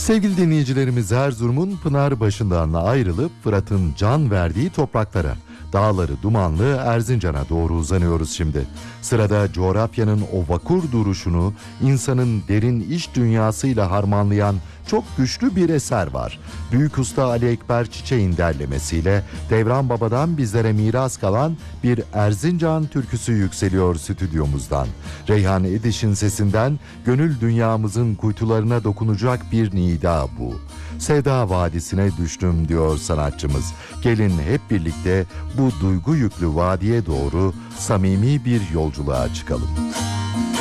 Sevgili dinleyicilerimiz, Erzurum'un Pınarbaşı'ndan ayrılıp Fırat'ın can verdiği topraklara, dağları dumanlı Erzincan'a doğru uzanıyoruz şimdi. Sırada coğrafyanın o vakur duruşunu insanın derin iç dünyasıyla harmanlayan çok güçlü bir eser var. Büyük usta Ali Ekber Çiçek'in derlemesiyle Devran Baba'dan bizlere miras kalan bir Erzincan türküsü yükseliyor stüdyomuzdan. Reyhan Ediş'in sesinden gönül dünyamızın kuytularına dokunacak bir nida bu. Sevda Vadisi'ne düştüm diyor sanatçımız. Gelin hep birlikte bu duygu yüklü vadiye doğru samimi bir yolculuğa çıkalım.